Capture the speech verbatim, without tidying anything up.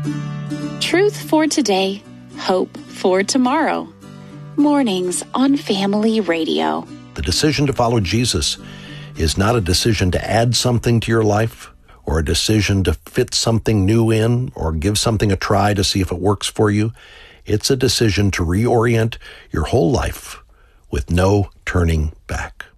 Truth for today, hope for tomorrow. Mornings on Family Radio. The decision to follow Jesus is not a decision to add something to your life or a decision to fit something new in or give something a try to see if it works for you. It's a decision to reorient your whole life with no turning back.